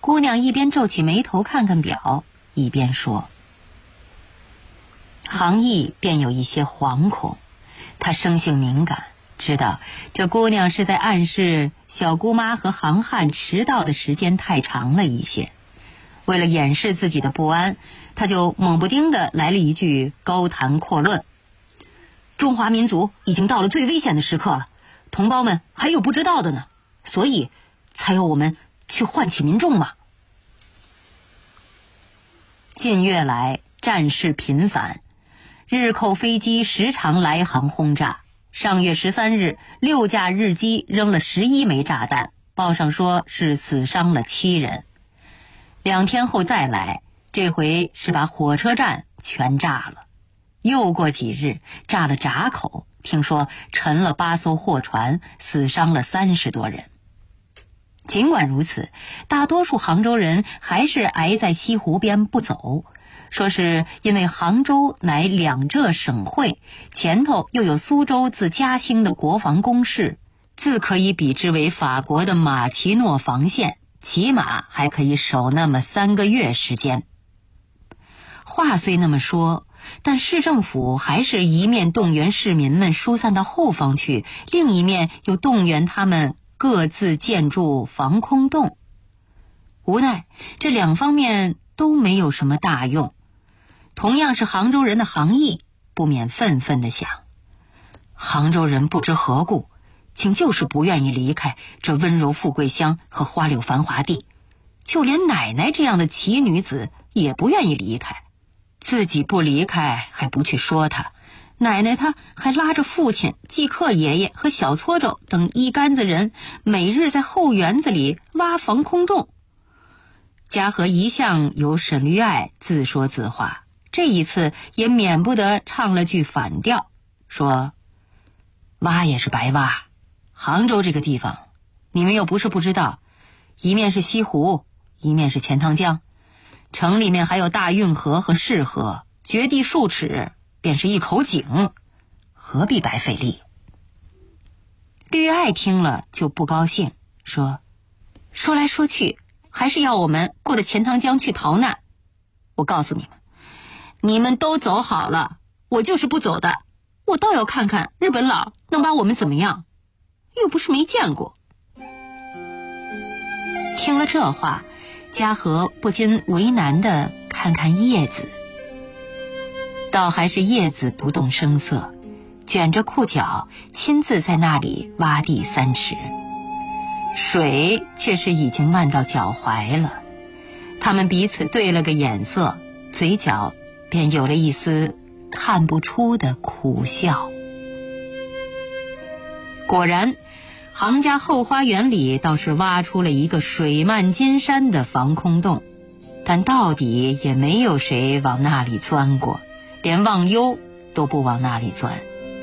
姑娘一边皱起眉头看看表，一边说。杭义便有一些惶恐，他生性敏感，知道这姑娘是在暗示小姑妈和杭汉迟到的时间太长了一些。为了掩饰自己的不安，他就猛不丁地来了一句高谈阔论。中华民族已经到了最危险的时刻了，同胞们还有不知道的呢，所以才有我们去唤起民众嘛。近月来战事频繁，日寇飞机时常来航轰炸。上月13日，6架日机扔了11枚炸弹，报上说是死伤了7人。2天后再来，这回是把火车站全炸了。又过几日，炸了闸口，听说沉了8艘货船，死伤了30多人。尽管如此，大多数杭州人还是挨在西湖边不走，说是因为杭州乃两浙省会，前头又有苏州自嘉兴的国防工事，自可以比之为法国的马奇诺防线，起码还可以守那么3个月时间。话虽那么说，但市政府还是一面动员市民们疏散到后方去，另一面又动员他们各自建筑防空洞。无奈这2方面都没有什么大用。同样是杭州人的杭义不免愤愤地想，杭州人不知何故，竟就是不愿意离开这温柔富贵乡和花柳繁华地，就连奶奶这样的奇女子也不愿意离开。自己不离开还不去说他，奶奶她还拉着父亲季克爷爷和小搓肘等一干子人，每日在后园子里挖防空洞。嘉禾一向由沈绿爱自说自话，这一次也免不得唱了句反调，说挖也是白挖，杭州这个地方你们又不是不知道，一面是西湖，一面是钱塘江，城里面还有大运河和市河，掘地数尺便是一口井，何必白费力。绿爱听了就不高兴，说来说去还是要我们过了钱塘江去逃难。我告诉你们，你们都走好了，我就是不走的，我倒要看看日本佬能把我们怎么样，又不是没见过。听了这话，嘉禾不禁为难地看看叶子，倒还是叶子不动声色，卷着裤脚亲自在那里挖地3尺，水却是已经漫到脚踝了。他们彼此对了个眼色，嘴角便有了一丝看不出的苦笑。果然，杭家后花园里倒是挖出了一个水漫金山的防空洞，但到底也没有谁往那里钻过，连忘忧都不往那里钻。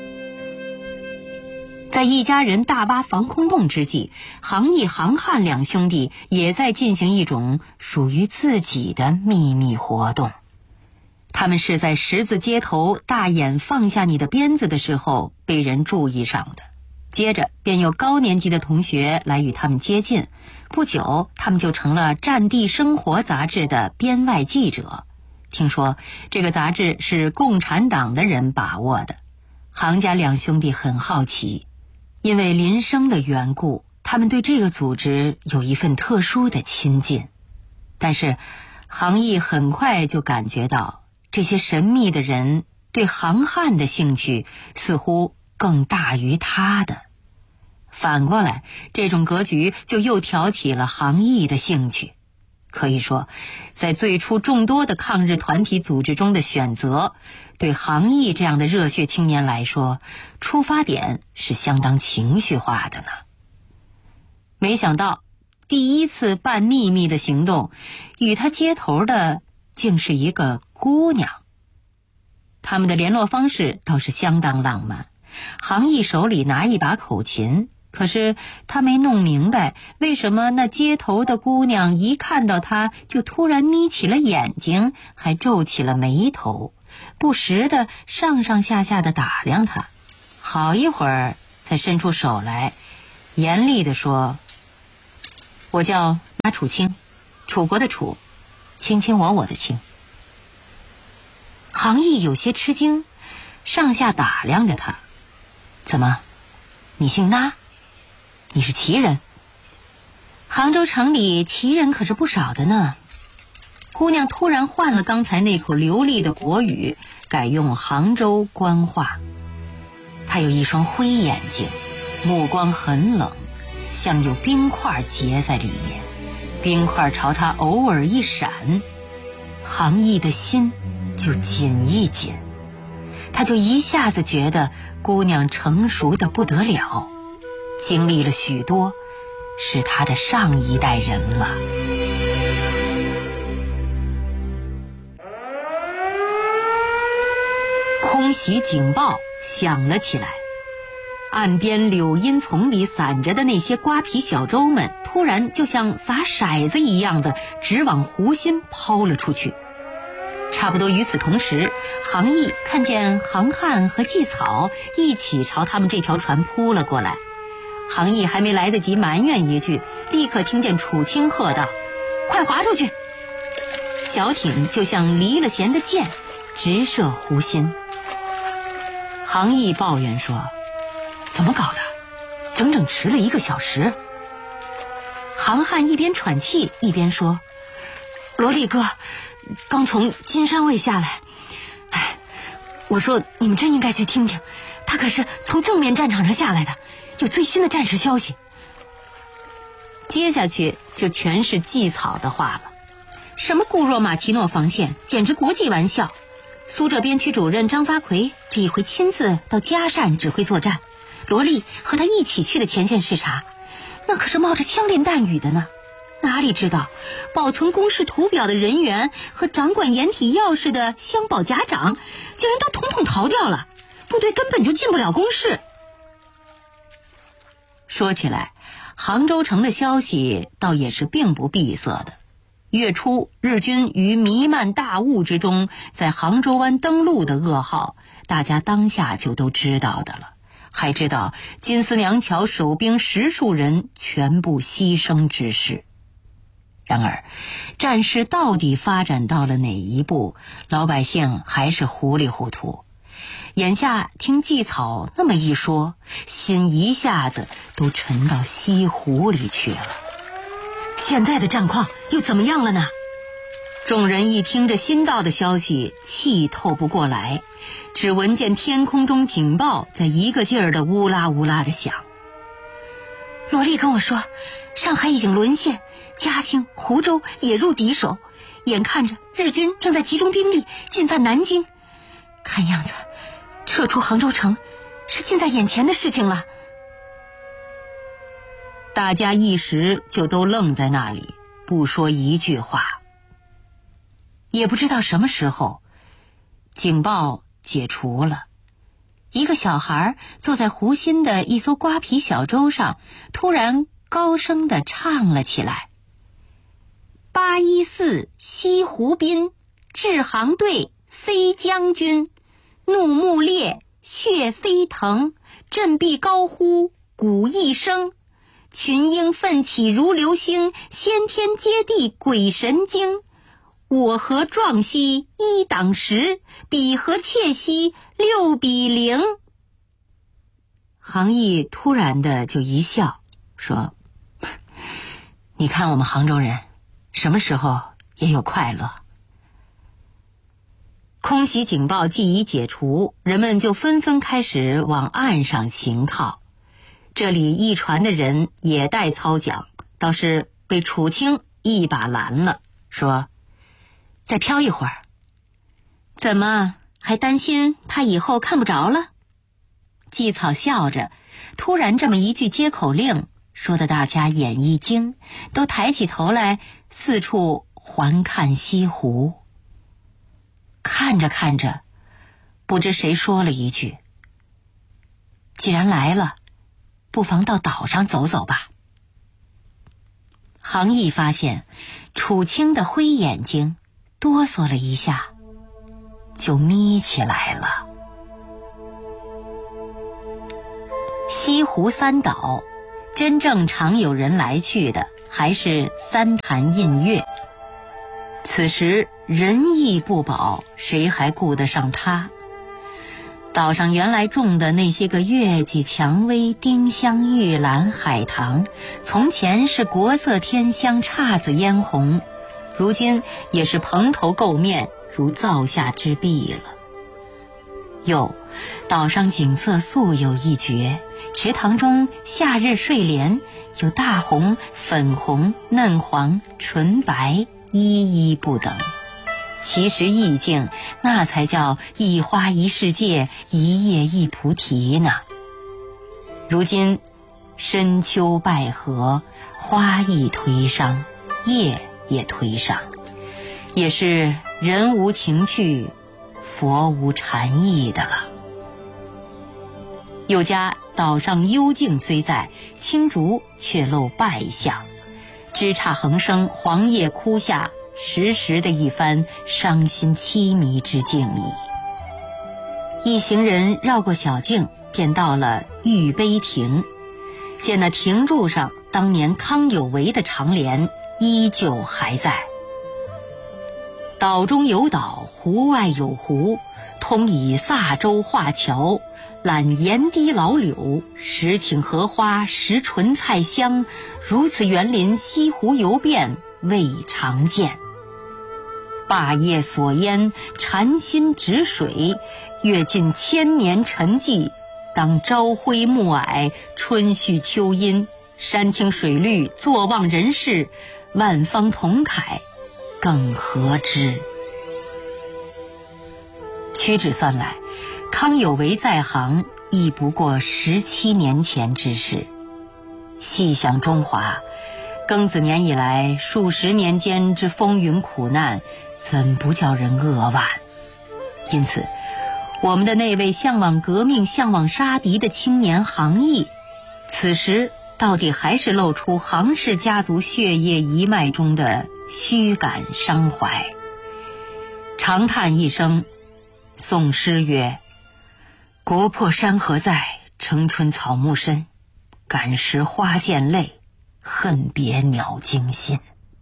在一家人大挖防空洞之际，杭义、杭汉2兄弟也在进行一种属于自己的秘密活动。他们是在十字街头大眼放下你的鞭子的时候被人注意上的，接着便有高年级的同学来与他们接近，不久他们就成了《战地生活》杂志的编外记者。听说这个杂志是共产党的人把握的，杭家2兄弟很好奇，因为林生的缘故，他们对这个组织有一份特殊的亲近。但是杭义很快就感觉到，这些神秘的人对杭汉的兴趣似乎更大于他的。反过来，这种格局就又挑起了杭义的兴趣。可以说，在最初众多的抗日团体组织中的选择，对杭义这样的热血青年来说，出发点是相当情绪化的呢。没想到第一次办秘密的行动，与他接头的竟是一个姑娘。他们的联络方式倒是相当浪漫，杭义手里拿一把口琴，可是他没弄明白为什么那接头的姑娘一看到他就突然眯起了眼睛，还皱起了眉头，不时地上上下下地打量他，好一会儿才伸出手来，严厉地说：我叫马楚清， 楚国的楚，卿卿我我的卿。杭义有些吃惊，上下打量着他。怎么，你姓那？你是齐人？杭州城里齐人可是不少的呢。姑娘突然换了刚才那口流利的国语，改用杭州官话。她有一双灰眼睛，目光很冷，像有冰块结在里面，冰块朝她偶尔一闪，杭义的心就紧一紧，他就一下子觉得姑娘成熟的不得了，经历了许多，是他的上一代人了。空袭警报响了起来，岸边柳荫丛里散着的那些瓜皮小舟们，突然就像撒骰子一样的直往湖心抛了出去。差不多与此同时，杭义看见杭汉和季草一起朝他们这条船扑了过来。杭义还没来得及埋怨一句，立刻听见楚清喝道：快划出去！小艇就像离了弦的箭，直射湖心。杭义抱怨说：怎么搞的，整整迟了1个小时。杭汉一边喘气一边说：罗力哥刚从金山卫下来，我说你们真应该去听听，他可是从正面战场上下来的，有最新的战事消息。接下去就全是季草的话了，什么固若马奇诺防线，简直国际玩笑。苏浙边区主任张发奎这一回亲自到嘉善指挥作战，罗力和他一起去的前线视察，那可是冒着枪林弹雨的呢。哪里知道保存公示图表的人员和掌管掩体钥匙的乡保甲长竟然都统统逃掉了，部队根本就进不了工事。说起来，杭州城的消息倒也是并不闭塞的。月初日军于弥漫大雾之中在杭州湾登陆的噩耗，大家当下就都知道的了，还知道金丝娘桥守兵10数人全部牺牲之事。然而战事到底发展到了哪一步，老百姓还是糊里糊涂。眼下听季草那么一说，心一下子都沉到西湖里去了。现在的战况又怎么样了呢？众人一听这新到的消息，气透不过来，只闻见天空中警报在一个劲儿的乌拉乌拉的响。罗丽跟我说，上海已经沦陷，嘉兴、湖州也入敌手，眼看着日军正在集中兵力进犯南京，看样子撤出杭州城是近在眼前的事情了。大家一时就都愣在那里，不说一句话。也不知道什么时候，警报解除了。一个小孩坐在湖心的一艘瓜皮小舟上，突然高声地唱了起来：814西湖滨，制航队飞将军，怒目烈，血飞腾，振臂高呼鼓一声，群英奋起如流星，先天接地鬼神经。我和壮熙一挡10，彼和窃兮6-0。杭义突然的就一笑，说：你看我们杭州人什么时候也有快乐。空袭警报既已解除，人们就纷纷开始往岸上行靠。这里一船的人也带操桨，倒是被楚清一把拦了，说：再漂一会儿。怎么还担心怕以后看不着了？季草笑着，突然这么一句接口令，说得大家眼一惊，都抬起头来四处环看西湖。看着看着，不知谁说了一句：既然来了，不妨到岛上走走吧。杭义发现楚清的灰眼睛哆嗦了一下，就眯起来了。西湖3岛真正常有人来去的还是三潭印月。此时人亦不保，谁还顾得上他？岛上原来种的那些个月季、蔷薇、丁香、玉兰、海棠，从前是国色天香、姹紫嫣红，如今也是蓬头垢面，如灶下之壁了。又岛上景色素有一绝，池塘中夏日睡莲有大红、粉红、嫩黄、纯白，一一不等。其实意境那才叫一花一世界，一叶一菩提呢。如今深秋败荷，花亦颓伤，叶也颓伤，也是人无情趣，佛无禅意的了。又加岛上幽静虽在，青竹却露败相，枝杈横生，黄叶枯下，时时的一番伤心凄迷之境矣。一行人绕过小径，便到了玉碑亭，见那亭柱上当年康有为的长联依旧还在：岛中有岛，湖外有湖，通以萨洲画桥，揽盐堤老柳，时请荷花，时纯菜香，如此园林西湖游遍，未常见。霸业所淹，禅心止水，阅尽千年沉寂，当朝晖暮霭，春煦秋阴，山清水绿，坐望人世，万方同慨，更何之？屈指算来，康有为在行亦不过17年前之事。细想中华，庚子年以来数十年间之风云苦难，怎不叫人扼腕？因此，我们的那位向往革命、向往杀敌的青年杭毅，此时到底还是露出杭氏家族血液一脉中的虚感伤怀，长叹一声，诵诗曰：国破山河在，城春草木深，感时花溅泪，恨别鸟惊心。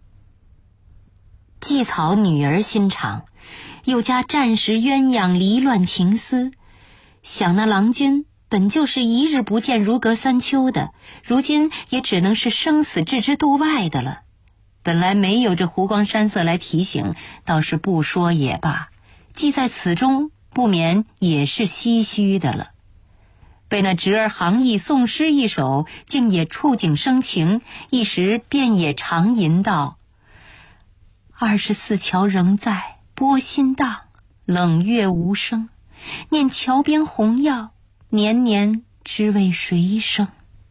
既草女儿心肠，又加战时鸳鸯离乱情丝，想那郎君本就是一日不见如隔三秋的，如今也只能是生死置之度外的了。本来没有这湖光山色来提醒，倒是不说也罢，既在此中，不免也是唏嘘的了。被那侄儿杭毅诵诗一首，竟也触景生情，一时便也长吟道：24桥仍在，波心荡，冷月无声，念桥边红药，年年知为谁生。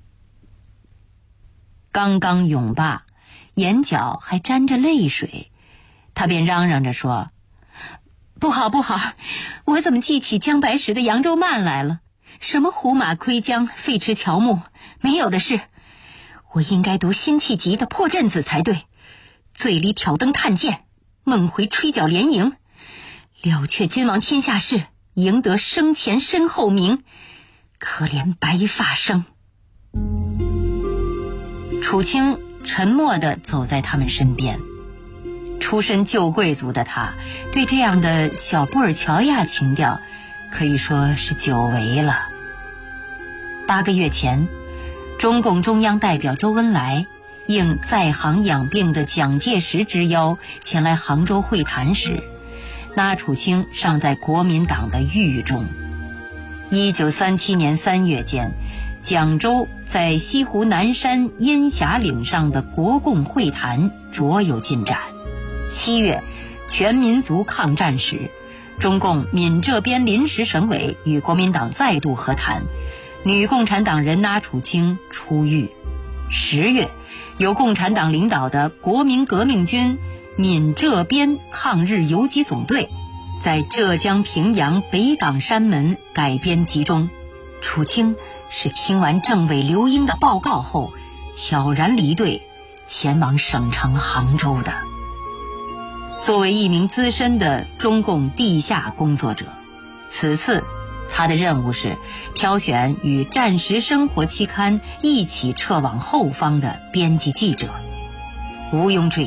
刚刚咏罢，眼角还沾着泪水，他便嚷嚷着说：不好不好，我怎么记起姜白石的扬州慢来了？什么胡马窥江、废池乔木，没有的事。我应该读辛弃疾的《破阵子》才对。醉里挑灯看剑，梦回吹角连营，了却君王天下事，赢得生前身后名，可怜白发生。楚清沉默地走在他们身边，出身旧贵族的他，对这样的小布尔乔亚情调可以说是久违了。8个月前，中共中央代表周恩来应在杭养病的蒋介石之邀前来杭州会谈时，那楚清尚在国民党的狱中。1937年3月间，蒋周在西湖南山烟霞岭上的国共会谈卓有进展。7月，全民族抗战时，中共闽浙边临时省委与国民党再度和谈，女共产党人那楚清出狱。10月，由共产党领导的国民革命军闽浙边抗日游击总队在浙江平阳北港山门改编集中。楚清是听完政委刘英的报告后，悄然离队，前往省城杭州的。作为一名资深的中共地下工作者，此次他的任务是挑选与《战时生活》期刊一起撤往后方的编辑记者， 毋庸置疑。